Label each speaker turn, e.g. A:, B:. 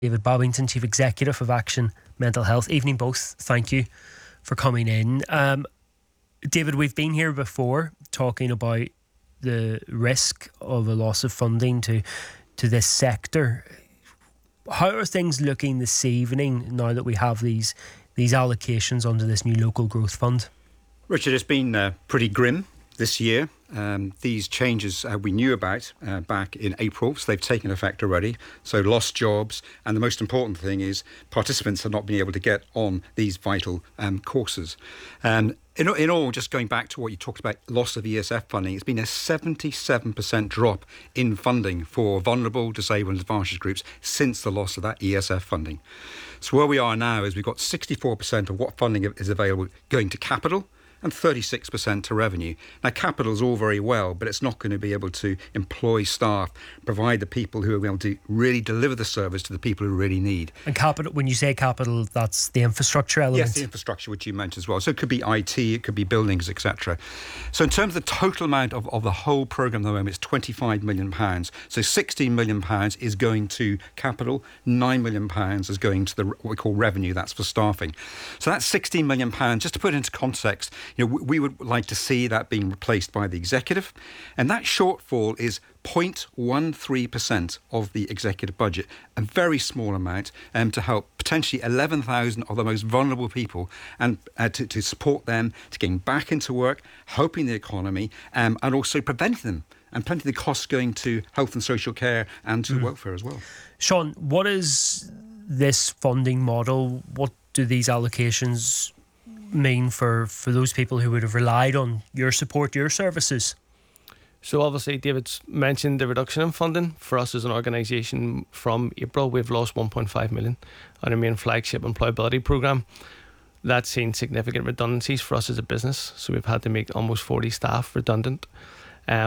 A: David Bobbington, Chief Executive of Action Mental Health. Evening both. Thank you for coming in. David, we've been here before talking about the risk of a loss of funding to this sector. How are things looking this evening now that we have these allocations under this new local growth fund?
B: Richard, it's been pretty grim this year. These changes we knew about back in April, so they've taken effect already. So lost jobs, and the most important thing is participants have not been able to get on these vital courses. In all, just going back to what you talked about, loss of ESF funding, it's been a 77% drop in funding for vulnerable, disabled and disadvantaged groups since the loss of that ESF funding. So where we are now is we've got 64% of what funding is available going to capital, and 36% to revenue. Now, capital is all very well, but it's not going to be able to employ staff, provide the people who are able to really deliver the service to the people who really need.
A: And capital, when you say capital, that's the infrastructure element?
B: Yes, the infrastructure, which you mentioned as well. So it could be IT, it could be buildings, etc. So in terms of the total amount of the whole programme at the moment, it's £25 million. So £16 million is going to capital, £9 million is going to what we call revenue, that's for staffing. So that's £16 million. Just to put it into context, we would like to see that being replaced by the executive, and that shortfall is 0.13% of the executive budget, a very small amount, to help potentially 11,000 of the most vulnerable people and to support them to getting back into work, helping the economy, and also preventing them and plenty of the costs going to health and social care and to welfare as well.
A: Sean, what is this funding model? What do these allocations mean for those people who would have relied on your support, your services?
C: So obviously David's mentioned the reduction in funding. For us as an organisation, from April we've lost 1.5 million on our main flagship employability programme. That's seen significant redundancies for us as a business, so we've had to make almost 40 staff redundant.